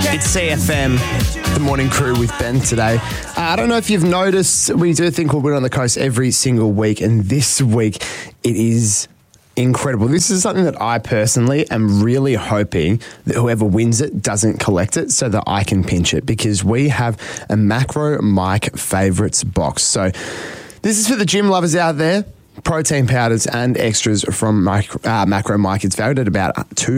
It's CFM, the morning crew with Ben today. I don't know if you've noticed, we do a thing called Win on the Coast every single week, and this week it is incredible. This is something that I personally am really hoping that whoever wins it doesn't collect it so that I can pinch it, because we have a Macro Mike favourites box. So this is for the gym lovers out there. Protein powders and extras from Macro Mike. It's valued at about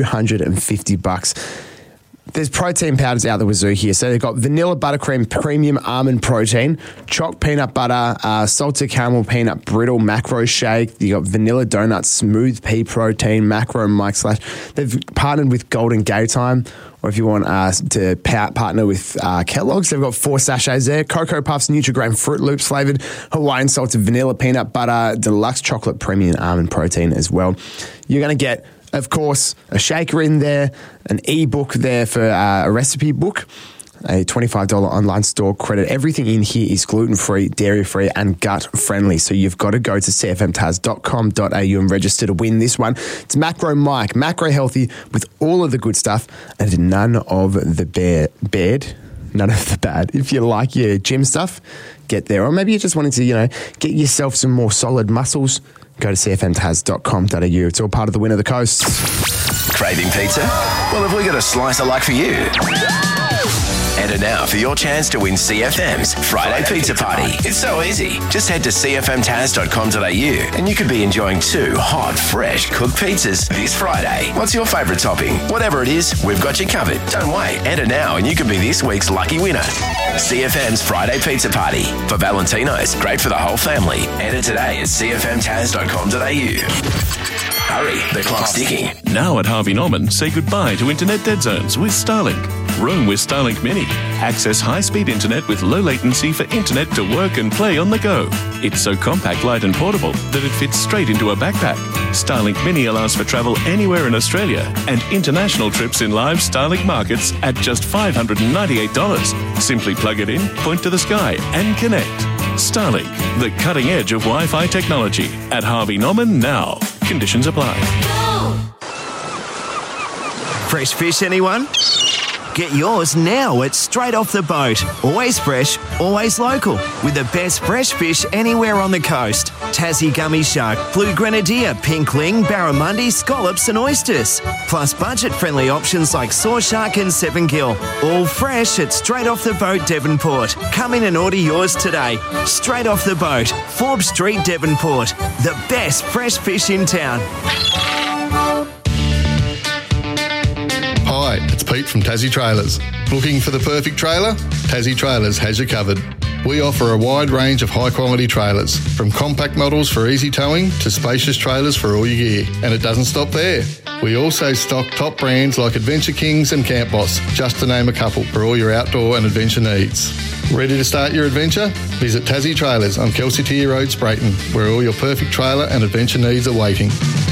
$250. There's protein powders out the wazoo here. So they've got vanilla buttercream premium almond protein, choc peanut butter, salted caramel peanut brittle macro shake. You got vanilla donuts, smooth pea protein, Macro Mike slash. They've partnered with Golden Gaytime, or if you want to partner with Kellogg's, they've got 4 sachets there. Cocoa Puffs, Nutri-Grain Fruit Loops flavoured, Hawaiian salted vanilla peanut butter, deluxe chocolate premium almond protein as well. You're going to get, of course, a shaker in there, an ebook there for a recipe book, a $25 online store credit. Everything in here is gluten-free, dairy-free and gut-friendly. So you've got to go to cfmtaz.com.au and register to win this one. It's Macro Mike, macro healthy with all of the good stuff and none of the none of the bad. If you like your gym stuff, get there. Or maybe you're just wanting to, get yourself some more solid muscles, go to cfmtaz.com.au. It's all part of the Win of the Coast. Craving pizza? Well, have we got a slice I like for you? Enter now for your chance to win CFM's Friday Pizza Party. It's so easy. Just head to cfmtaz.com.au and you could be enjoying 2 hot, fresh cooked pizzas this Friday. What's your favourite topping? Whatever it is, we've got you covered. Don't wait. Enter now and you could be this week's lucky winner. CFM's Friday Pizza Party. For Valentino's, great for the whole family. Enter today at cfmtaz.com.au. Hurry, the clock's ticking. Now at Harvey Norman, say goodbye to internet dead zones with Starlink. Roam with Starlink Mini. Access high-speed internet with low latency for internet to work and play on the go. It's so compact, light and portable that it fits straight into a backpack. Starlink Mini allows for travel anywhere in Australia and international trips in live Starlink markets at just $598. Simply plug it in, point to the sky and connect. Starlink, the cutting edge of Wi-Fi technology. At Harvey Norman now. Conditions apply. Fresh fish, anyone? Get yours now at Straight Off the Boat. Always fresh, always local. With the best fresh fish anywhere on the coast. Tassie gummy shark, blue grenadier, pink ling, barramundi, scallops and oysters. Plus budget-friendly options like saw shark and 7-gill. All fresh at Straight Off the Boat, Devonport. Come in and order yours today. Straight Off the Boat, Forbes Street, Devonport. The best fresh fish in town. Hi, it's Pete from Tassie Trailers. Looking for the perfect trailer? Tassie Trailers has you covered. We offer a wide range of high-quality trailers, from compact models for easy towing to spacious trailers for all your gear. And it doesn't stop there. We also stock top brands like Adventure Kings and Camp Boss, just to name a couple, for all your outdoor and adventure needs. Ready to start your adventure? Visit Tassie Trailers on Kelsey Tier Road, Sprayton, where all your perfect trailer and adventure needs are waiting.